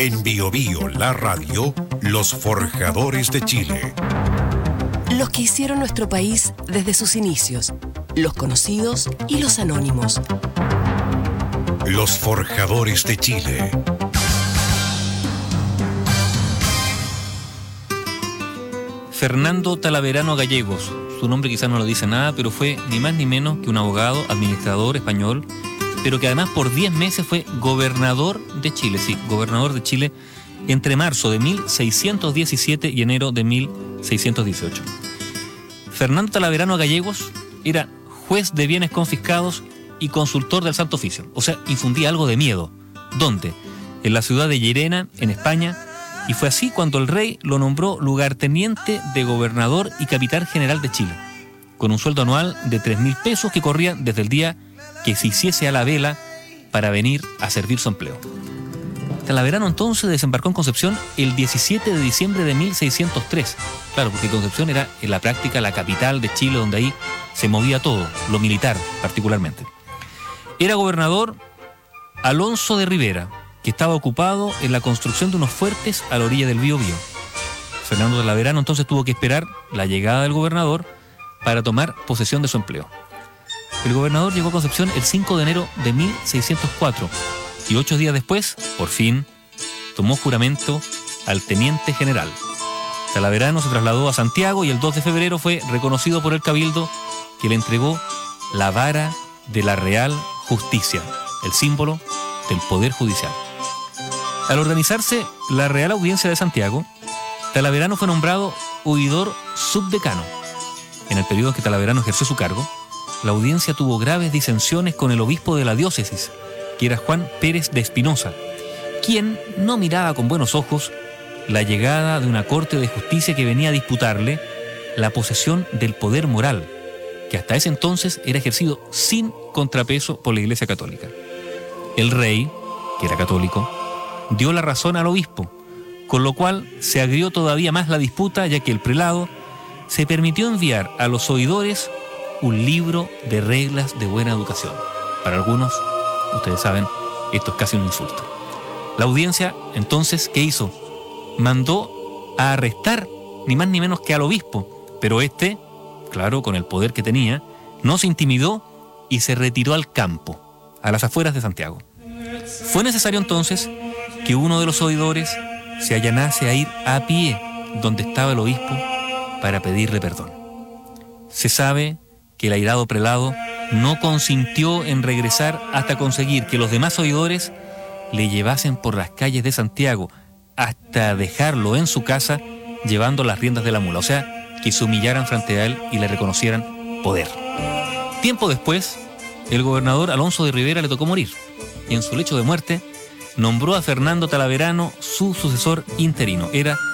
En Biobío, la radio, los forjadores de Chile. Los que hicieron nuestro país desde sus inicios, los conocidos y los anónimos. Los forjadores de Chile. Fernando Talaverano Gallegos, su nombre quizás no lo dice nada, pero fue ni más ni menos que un abogado, administrador español, pero que además por 10 meses fue gobernador de Chile, sí, gobernador de Chile entre marzo de 1617 y enero de 1618. Fernando Talaverano Gallegos era juez de bienes confiscados y consultor del Santo Oficio, o sea, infundía algo de miedo. ¿Dónde? En la ciudad de Llerena, en España, y fue así cuando el rey lo nombró lugarteniente de gobernador y capitán general de Chile, con un sueldo anual de 3.000 pesos que corría desde el día que se hiciese a la vela para venir a servir su empleo. Talaverano entonces desembarcó en Concepción el 17 de diciembre de 1603. Claro, porque Concepción era en la práctica la capital de Chile, donde ahí se movía todo, lo militar particularmente. Era gobernador Alonso de Rivera, que estaba ocupado en la construcción de unos fuertes a la orilla del Biobío. Fernando Talaverano entonces tuvo que esperar la llegada del gobernador para tomar posesión de su empleo. El gobernador llegó a Concepción el 5 de enero de 1604 y 8 días después, por fin, tomó juramento al teniente general. Talaverano se trasladó a Santiago y el 2 de febrero fue reconocido por el Cabildo, que le entregó la vara de la Real Justicia, el símbolo del Poder Judicial. Al organizarse la Real Audiencia de Santiago, Talaverano fue nombrado oidor subdecano. En el periodo en que Talaverano ejerció su cargo, la audiencia tuvo graves disensiones con el obispo de la diócesis, que era Juan Pérez de Espinosa, quien no miraba con buenos ojos la llegada de una corte de justicia que venía a disputarle la posesión del poder moral, que hasta ese entonces era ejercido sin contrapeso por la Iglesia Católica. El rey, que era católico, dio la razón al obispo, con lo cual se agrió todavía más la disputa, ya que el prelado se permitió enviar a los oidores un libro de reglas de buena educación. Para algunos, ustedes saben, esto es casi un insulto. La audiencia, entonces, ¿qué hizo? Mandó a arrestar ni más ni menos que al obispo, pero este, claro, con el poder que tenía, no se intimidó y se retiró al campo, a las afueras de Santiago. Fue necesario entonces que uno de los oidores se allanase a ir a pie donde estaba el obispo para pedirle perdón. Se sabe que el airado prelado no consintió en regresar hasta conseguir que los demás oidores le llevasen por las calles de Santiago hasta dejarlo en su casa llevando las riendas de la mula, o sea, que se humillaran frente a él y le reconocieran poder. Tiempo después, el gobernador Alonso de Rivera le tocó morir y en su lecho de muerte nombró a Fernando Talaverano su sucesor interino. Era